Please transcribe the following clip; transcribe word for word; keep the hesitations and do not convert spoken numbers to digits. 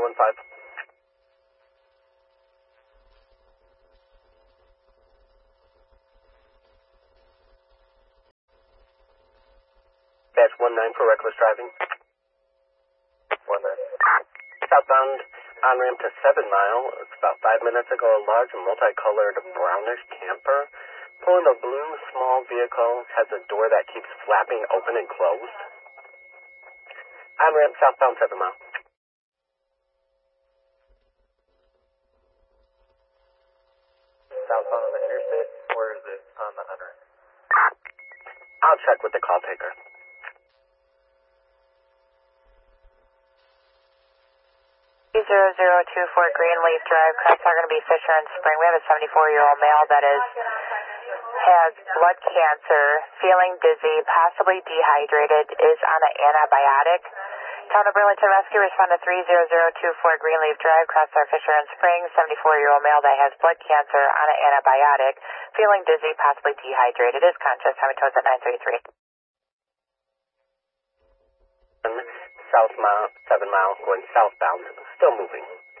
one five. Dash one nine for reckless driving. one nine. Southbound on ramp to seven mile. It's about five minutes ago. A large multicolored brownish camper pulling a blue small vehicle, has a door that keeps flapping open and closed. On ramp southbound seven mile. Southbound on the interstate, or is it on the unramp? I'll check with the call taker. zero zero two four Greenleaf Drive, cross are going to be Fisher and Spring. We have a seventy-four-year-old male that is has blood cancer, feeling dizzy, possibly dehydrated, is on an antibiotic. Town of Burlington Rescue, respond to three zero zero two four Greenleaf Drive, cross our Fisher and Spring, seventy-four-year-old male that has blood cancer on an antibiotic, feeling dizzy, possibly dehydrated, is conscious, having toes at nine three three. South mile, seven mile, going southbound, still moving.